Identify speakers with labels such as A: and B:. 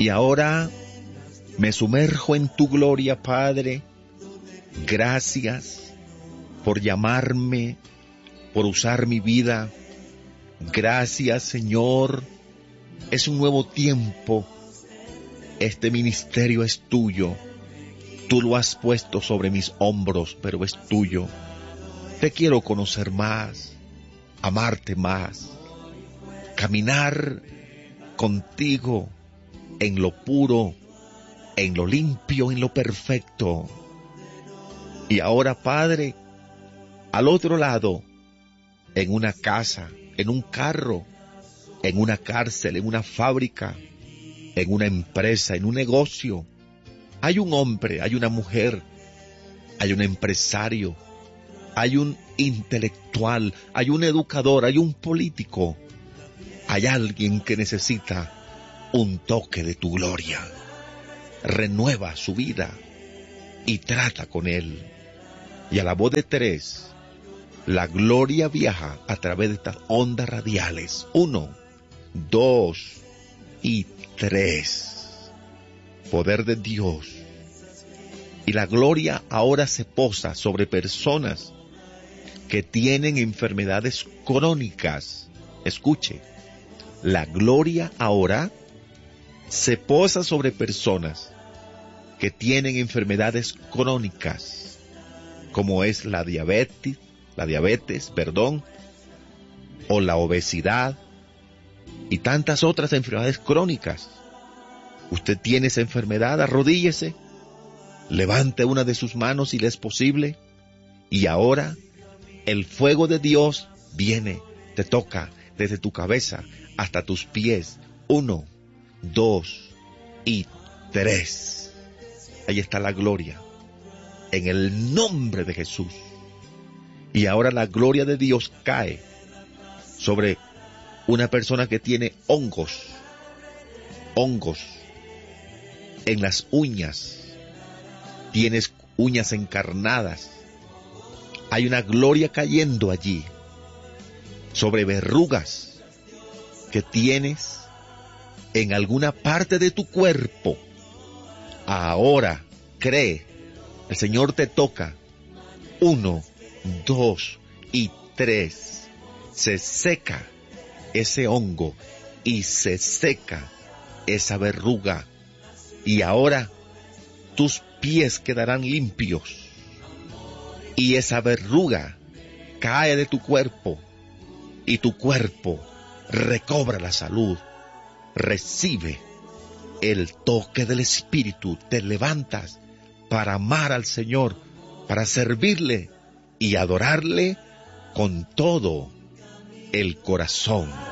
A: Y ahora me sumerjo en tu gloria, Padre. Gracias por llamarme, por usar mi vida. Gracias, Señor. Es un nuevo tiempo. Este ministerio es tuyo. Tú lo has puesto sobre mis hombros, pero es tuyo. Te quiero conocer más, amarte más, caminar contigo en lo puro, en lo limpio, en lo perfecto. Y ahora, Padre, al otro lado, en una casa, en un carro, en una cárcel, en una fábrica, en una empresa, en un negocio, hay un hombre, hay una mujer, hay un empresario, hay un intelectual, hay un educador, hay un político, hay alguien que necesita un toque de tu gloria. Renueva su vida y trata con él. Y a la voz de 3, la gloria viaja a través de estas ondas radiales. 1, 2 y 3. Poder de Dios. Y la gloria ahora se posa sobre personas que tienen enfermedades crónicas. Escuche, la gloria ahora se posa sobre personas que tienen enfermedades crónicas, como es la diabetes, o la obesidad y tantas otras enfermedades crónicas. Usted tiene esa enfermedad, arrodíllese, levante una de sus manos si le es posible, y ahora el fuego de Dios viene, te toca desde tu cabeza hasta tus pies. 1, 2 y 3. Ahí está la gloria, en el nombre de Jesús. Y ahora la gloria de Dios cae sobre una persona que tiene hongos en las uñas. Tienes uñas encarnadas. Hay una gloria cayendo allí sobre verrugas que tienes en alguna parte de tu cuerpo. Ahora cree, el Señor te toca. 1, 2 y 3. Se seca ese hongo y se seca esa verruga. Y ahora tus pies quedarán limpios. Y esa verruga cae de tu cuerpo. Y tu cuerpo recobra la salud. Recibe el toque del Espíritu. Te levantas para amar al Señor, para servirle y adorarle con todo el corazón.